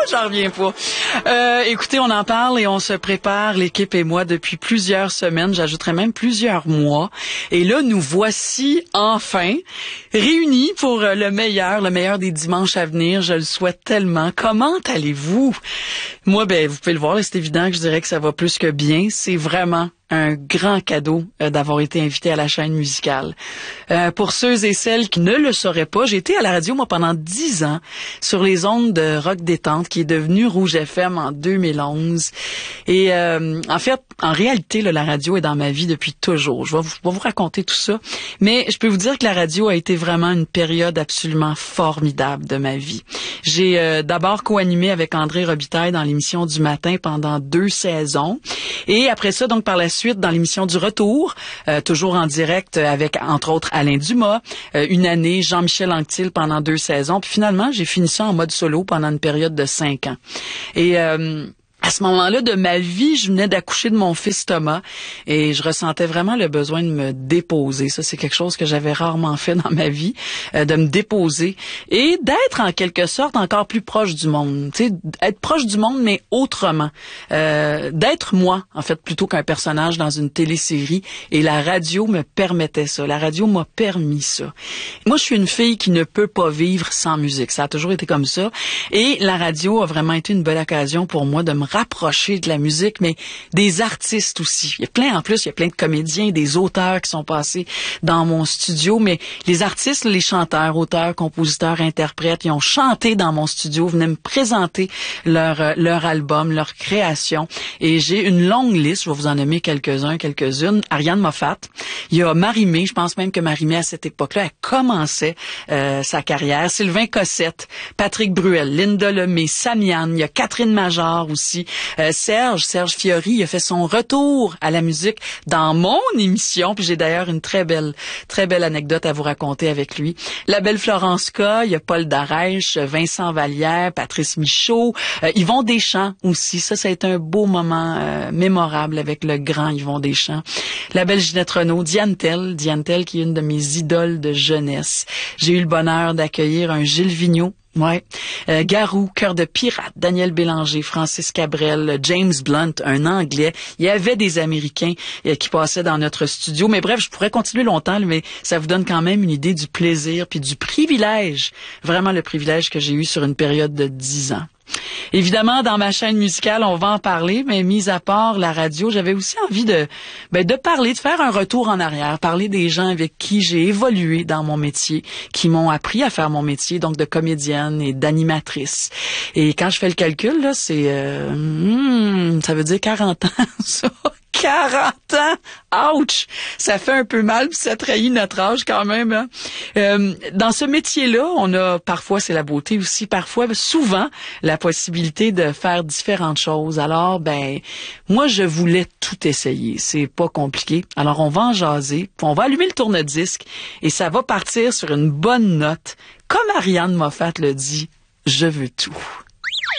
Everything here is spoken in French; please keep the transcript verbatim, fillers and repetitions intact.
J'en reviens pas. Euh, écoutez, on en parle et on se prépare, l'équipe et moi, depuis plusieurs semaines, j'ajouterais même plusieurs mois. Et là, nous voici enfin réunis pour le meilleur, le meilleur des dimanches à venir. Je le souhaite tellement. Comment allez-vous? Moi, ben, vous pouvez le voir, là, c'est évident que je dirais que ça va plus que bien. C'est vraiment un grand cadeau euh, d'avoir été invité à la chaîne musicale. Euh, pour ceux et celles qui ne le sauraient pas, j'ai été à la radio, moi, pendant dix ans, sur les ondes de Rock Détente, qui est devenu Rouge F M en deux mille onze. Et euh, en fait, en réalité, là, la radio est dans ma vie depuis toujours. Je vais vous, je vais vous raconter tout ça. Mais je peux vous dire que la radio a été vraiment une période absolument formidable de ma vie. J'ai euh, d'abord co-animé avec André Robitaille dans l'émission du matin pendant deux saisons. Et après ça, donc, par la suite, dans l'émission du Retour, euh, toujours en direct avec, entre autres, Alain Dumas, euh, une année, Jean-Michel Anctil pendant deux saisons. Puis finalement, j'ai fini ça en mode solo pendant une période de cinq ans. Et euh, à ce moment-là de ma vie, je venais d'accoucher de mon fils Thomas et je ressentais vraiment le besoin de me déposer. Ça, c'est quelque chose que j'avais rarement fait dans ma vie, euh, de me déposer et d'être en quelque sorte encore plus proche du monde. Tu sais, être proche du monde, mais autrement. Euh, d'être moi, en fait, plutôt qu'un personnage dans une télésérie. Et la radio me permettait ça. La radio m'a permis ça. Moi, je suis une fille qui ne peut pas vivre sans musique. Ça a toujours été comme ça. Et la radio a vraiment été une belle occasion pour moi de me rapprocher de la musique, mais des artistes aussi. Il y a plein, en plus, il y a plein de comédiens, des auteurs qui sont passés dans mon studio, mais les artistes, les chanteurs, auteurs, compositeurs, interprètes, ils ont chanté dans mon studio, venaient me présenter leur, leur album, leur création. Et j'ai une longue liste, je vais vous en nommer quelques-uns, quelques-unes. Ariane Moffat, il y a Marie-Mé, je pense même que Marie-Mé, à cette époque-là, elle commençait euh, sa carrière. Sylvain Cossette, Patrick Bruel, Linda Lemay, Samiane, il y a Catherine Major aussi. Euh, Serge, Serge Fiori, il a fait son retour à la musique dans mon émission, puis j'ai d'ailleurs une très belle, très belle anecdote à vous raconter avec lui. La belle Florence K, il y a Paul Darèche, Vincent Vallière, Patrice Michaud, euh, Yvon Deschamps aussi. Ça, ça a été un beau moment euh, mémorable avec le grand Yvon Deschamps. La belle Ginette Renaud, Diane Tell, Diane Tell qui est une de mes idoles de jeunesse. J'ai eu le bonheur d'accueillir un Gilles Vigneault. Ouais, euh, Garou, Cœur de pirate, Daniel Bélanger, Francis Cabrel, James Blunt, un Anglais. Il y avait des Américains euh, qui passaient dans notre studio. Mais bref, je pourrais continuer longtemps, mais ça vous donne quand même une idée du plaisir puis du privilège, vraiment le privilège que j'ai eu sur une période de dix ans. Évidemment, dans ma chaîne musicale, on va en parler, mais mis à part la radio, j'avais aussi envie de ben, de parler, de faire un retour en arrière, parler des gens avec qui j'ai évolué dans mon métier, qui m'ont appris à faire mon métier, donc de comédienne et d'animatrice. Et quand je fais le calcul, là, c'est euh, hmm, ça veut dire quarante ans, ça. quarante ans! Ouch! Ça fait un peu mal, puis ça trahit notre âge quand même. Hein? Euh, dans ce métier-là, on a parfois, c'est la beauté aussi, parfois, souvent, la possibilité de faire différentes choses. Alors, ben, moi, je voulais tout essayer. C'est pas compliqué. Alors, on va en jaser, puis on va allumer le tourne-disque, et ça va partir sur une bonne note. Comme Ariane Moffat le dit, je veux tout.